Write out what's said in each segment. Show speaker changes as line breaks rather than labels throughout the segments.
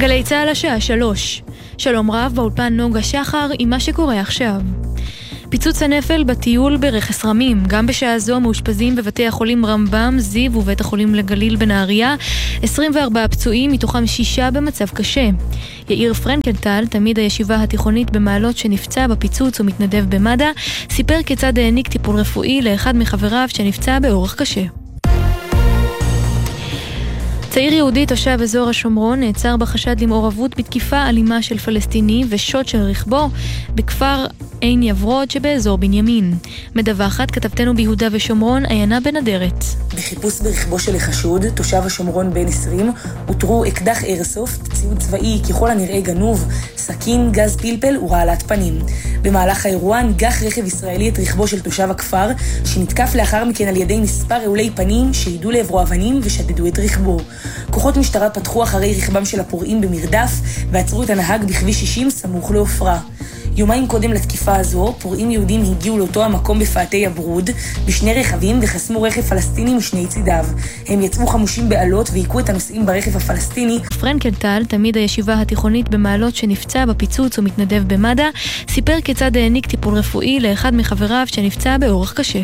גלי צהל השעה 3. שלום רב, באולפן נוגה שחר עם מה שקורה עכשיו. פיצוץ הנפל בטיול ברכס רמים. גם בשעה זו מאושפזים בבתי החולים רמב"ם, זיו ובית החולים לגליל בנהריה 24 פצועים, מתוכם 6 במצב קשה. יאיר פרנקנטל, תלמיד הישיבה התיכונית במעלות שנפצע בפיצוץ ומתנדב במד"א, סיפר כיצד העניק טיפול רפואי לאחד מחבריו שנפצע באורח קשה. צעיר יהודי תושב אזור השומרון נעצר בחשד למעורבות בתקיפה אלימה של פלסטיני ושוד של רכבו בכפר עין יברוד שבאזור בנימין. מדווחת כתבתנו ביהודה ושומרון עיינה בן אדרת.
בחיפוש ברכבו של החשוד, תושב השומרון בן 20, הותרו אקדח איירסופט, ציוד צבאי ככל הנראה גנוב, סכין, גז פלפל ורעלת פנים. במהלך האירוע נגח רכב ישראלי את רכבו של תושב הכפר, שנתקף לאחר מכן על ידי מספר רעולי פנים שהידו לעברו אבנים ושדדו את רכבו. כוחות משטרה פתחו אחרי רכבם של הפורעים במרדף ועצרו את הנהג בכביש 60 סמוך לעופרה. יומיים קודם לתקיפה הזו, פורעים יהודים הגיעו לאותו המקום בפאתי הברוד בשני רכבים וחסמו רכב פלסטיני משני צידיו. הם יצאו חמושים בעלות והיקו את הנוסעים ברכב הפלסטיני.
פרנקנטל, תלמיד הישיבה התיכונית במעלות שנפצע בפיצוץ ומתנדב במד"א, סיפר כיצד העניק טיפול רפואי לאחד מחבריו שנפצע באורח קשה.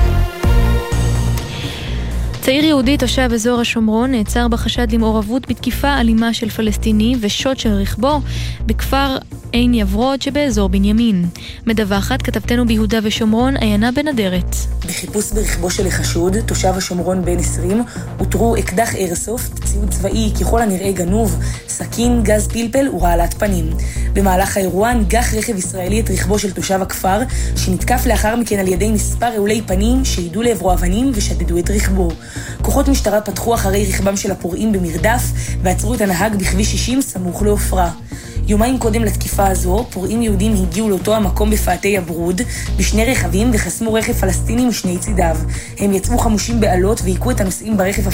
צעיר יהודי תושב אזור השומרון נעצר בחשד למעורבות בתקיפה אלימה של פלסטיני ושוד של רכבו בכפר עין יברוד שבאזור בנימין. מדווחת כתבתנו ביהודה ושומרון עיינה בן אדרת.
בחיפוש ברכבו של החשוד, תושב השומרון בן 20, הותרו אקדח איירסופט, ציוד צבאי ככל הנראה גנוב, סכין, גז פלפל ורעלת פנים. במהלך האירוע נגח רכב ישראלי את רכבו של תושב הכפר, שנתקף לאחר מכן על ידי מספר רעולי פנים שהידו לעברו אבנים ושדדו את רכבו. כוחות משטרה פתחו אחרי רכבם של הפורעים במרדף ועצרו את הנהג בכביש 60 סמוך לעופרה. יומיים קודם לתקיפה הזו, פורעים יהודים הגיעו לאותו המקום בפאתי הברוד בשני רכבים וחסמו רכב פלסטיני משני צידיו. הם יצאו חמושים בעלות והיקו את הנוסעים ברכב